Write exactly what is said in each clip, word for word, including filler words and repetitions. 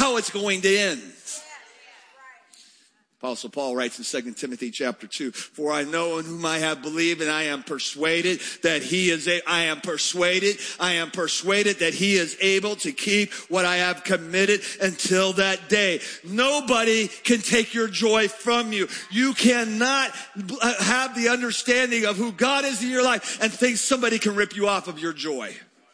how it's going to end. Apostle Paul writes in Second Timothy chapter two, for I know in whom I have believed, and I am persuaded that he is a, I am persuaded, I am persuaded that he is able to keep what I have committed until that day. Nobody can take your joy from you. You cannot have the understanding of who God is in your life and think somebody can rip you off of your joy.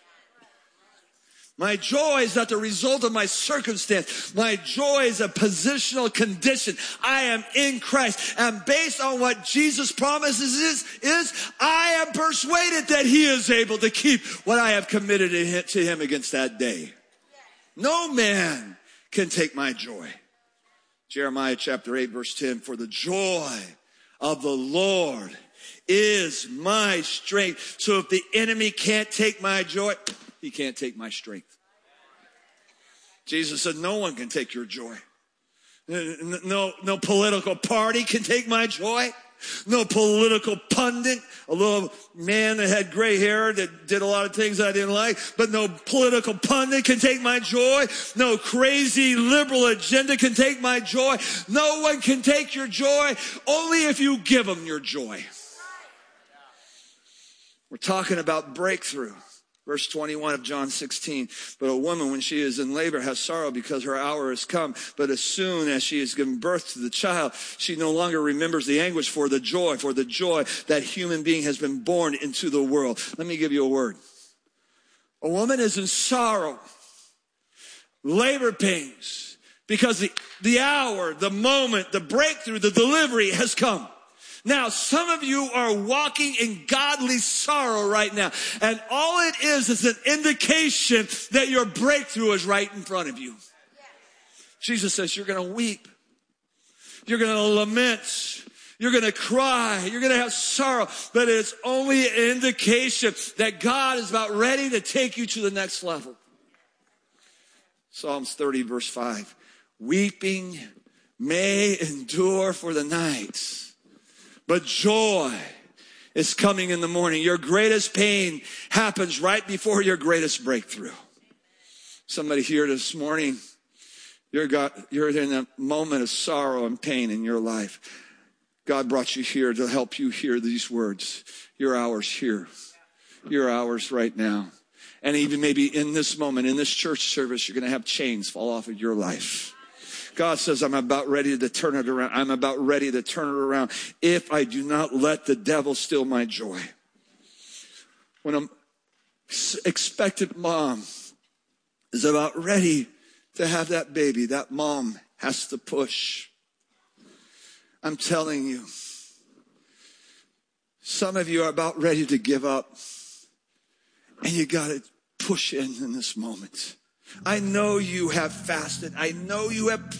My joy is not the result of my circumstance. My joy is a positional condition. I am in Christ. And based on what Jesus promises is, is I am persuaded that he is able to keep what I have committed to him against that day. No man can take my joy. Jeremiah chapter eight verse ten, for the joy of the Lord is my strength. So if the enemy can't take my joy, he can't take my strength. Jesus said, no one can take your joy. No, no political party can take my joy. No political pundit, a little man that had gray hair that did a lot of things I didn't like, but no political pundit can take my joy. No crazy liberal agenda can take my joy. No one can take your joy, only if you give them your joy. We're talking about breakthrough. Verse twenty-one of John sixteen, but a woman when she is in labor has sorrow because her hour has come. But as soon as she has given birth to the child, she no longer remembers the anguish for the joy, for the joy that human being has been born into the world. Let me give you a word. A woman is in sorrow, labor pains, because the, the hour, the moment, the breakthrough, the delivery has come. Now, some of you are walking in godly sorrow right now. And all it is is an indication that your breakthrough is right in front of you. Jesus says you're going to weep. You're going to lament. You're going to cry. You're going to have sorrow. But it's only an indication that God is about ready to take you to the next level. Psalms thirty verse five. Weeping may endure for the night, but joy is coming in the morning. Your greatest pain happens right before your greatest breakthrough. Somebody here this morning, you're, got, you're in a moment of sorrow and pain in your life. God brought you here to help you hear these words. Your hour's here. Your hour's right now. And even maybe in this moment, in this church service, you're going to have chains fall off of your life. God says, I'm about ready to turn it around. I'm about ready to turn it around if I do not let the devil steal my joy. When an expectant mom is about ready to have that baby, that mom has to push. I'm telling you, some of you are about ready to give up, and you got to push in in this moment. I know you have fasted. I know you have